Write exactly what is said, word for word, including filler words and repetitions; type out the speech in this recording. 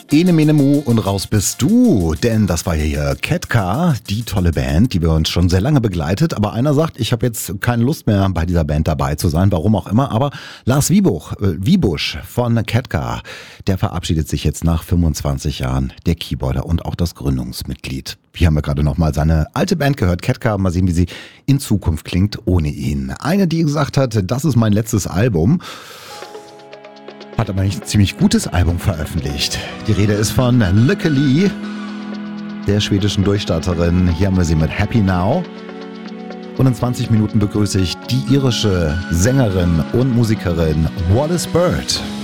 Ene mene mu und raus bist du, denn das war hier Ketka, die tolle Band, die wir uns schon sehr lange begleitet, aber einer sagt, ich habe jetzt keine Lust mehr bei dieser Band dabei zu sein, warum auch immer, aber Lars Wiebuch, äh, Wiebusch von Ketka, der verabschiedet sich jetzt nach fünfundzwanzig Jahren, der Keyboarder und auch das Gründungsmitglied. Hier haben wir gerade nochmal seine alte Band gehört, Ketka, mal sehen, wie sie in Zukunft klingt ohne ihn. Eine, die gesagt hat, das ist mein letztes Album, hat aber ein ziemlich gutes Album veröffentlicht. Die Rede ist von Lykke Li, der schwedischen Durchstarterin. Hier haben wir sie mit Happy Now. Und in zwanzig Minuten begrüße ich die irische Sängerin und Musikerin Wallis Bird.